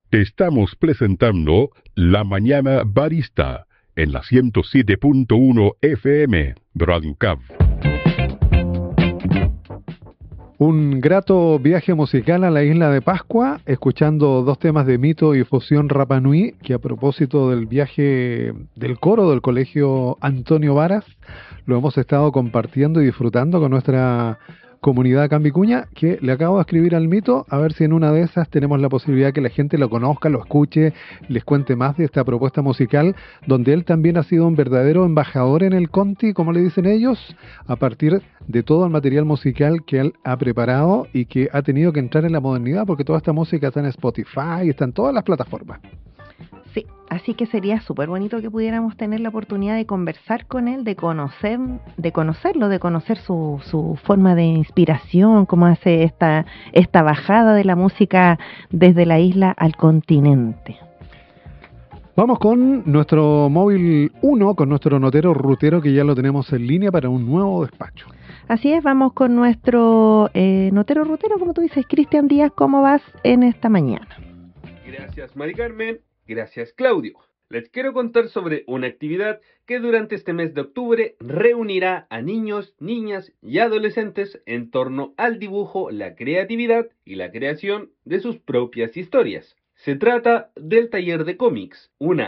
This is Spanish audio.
Te estamos presentando La Mañana Barista en la 107.1 FM Radio Cab. Un grato viaje musical a la isla de Pascua, escuchando dos temas de Mito y Fusión Rapa Nui, que a propósito del viaje del coro del Colegio Antonio Varas, lo hemos estado compartiendo y disfrutando con nuestra comunidad cambicuña, que le acabo de escribir al Mito, a ver si en una de esas tenemos la posibilidad que la gente lo conozca, lo escuche, les cuente más de esta propuesta musical, donde él también ha sido un verdadero embajador en el Conti, como le dicen ellos, a partir de todo el material musical que él ha preparado y que ha tenido que entrar en la modernidad, porque toda esta música está en Spotify, está en todas las plataformas. Sí, así que sería súper bonito que pudiéramos tener la oportunidad de conversar con él, de conocerlo, de conocer su forma de inspiración, cómo hace esta bajada de la música desde la isla al continente. Vamos con nuestro móvil 1, con nuestro notero rutero, que ya lo tenemos en línea para un nuevo despacho. Así es, vamos con nuestro notero rutero, como tú dices, Cristian Díaz. ¿Cómo vas en esta mañana? Gracias, Mari Carmen. Gracias, Claudio. Les quiero contar sobre una actividad que durante este mes de octubre reunirá a niños, niñas y adolescentes en torno al dibujo, la creatividad y la creación de sus propias historias. Se trata del taller de cómics, una